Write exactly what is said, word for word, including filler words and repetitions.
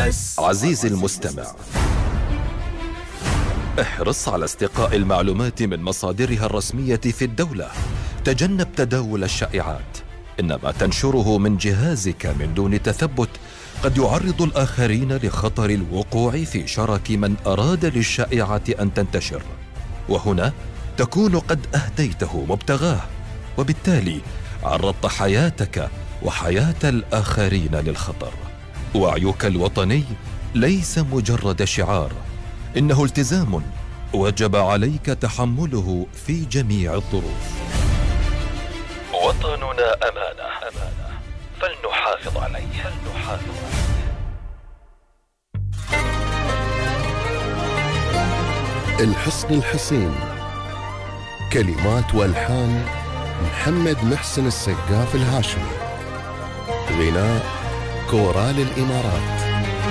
عزيزي المستمع، احرص على استقاء المعلومات من مصادرها الرسمية في الدولة. تجنب تداول الشائعات، إن ما تنشره من جهازك من دون تثبت قد يعرض الآخرين لخطر الوقوع في شرك من أراد للشائعة أن تنتشر، وهنا تكون قد أهديته مبتغاه، وبالتالي عرضت حياتك وحياة الآخرين للخطر. وعيك الوطني ليس مجرد شعار، إنه التزام وجب عليك تحمله في جميع الظروف. وطننا أمانة، أمانة فلنحافظ عليه، فلنحافظ عليه. الحصن الحصين، كلمات والحان محمد محسن السقاف الهاشمي، غناء كورال الإمارات.